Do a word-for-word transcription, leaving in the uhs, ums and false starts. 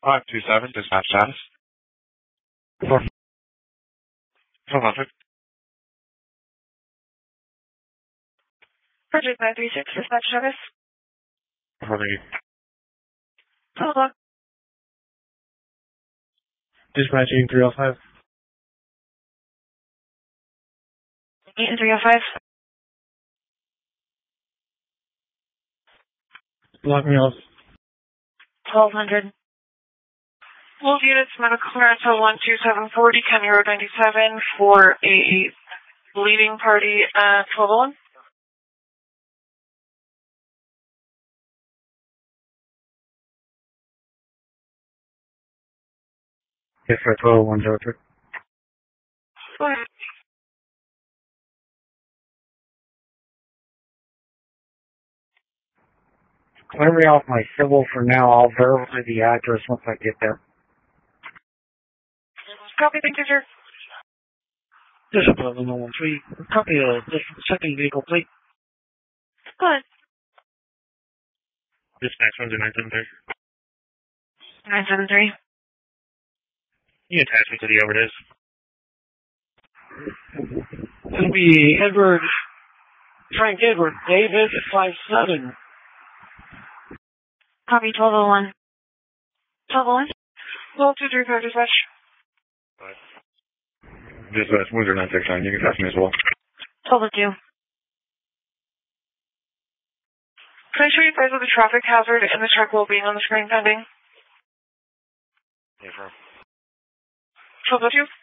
five two seven, dispatch status. Hold on. Project nine three six, dispatch service. Hold on. Hold on. Dispatching three oh five. eight and three oh five. Block me off. twelve hundred. Move units, medical clearance on one two seven forty, County Road ninety-seven for a bleeding party at twelve oh one. Yes, sir, twelve oh one zero three. Go ahead. Clear me off my civil for now. I'll verify the address once I get there. Copy, thank you, sir. This is eleven oh one three. Copy of this second vehicle plate. Go ahead. Dispatch one nine seven three. nine seven three. You attach me to the overdose. It'll be Edward, Frank Edward, David, five seven. Copy twelve oh one. twelve oh one. Well, two three five, dispatch. Dispatch one nine six nine. You can attach me as well. twelve oh two. Can I show you guys with the traffic hazard and the truck will being on the screen pending? Yeah, sure. twelve oh two.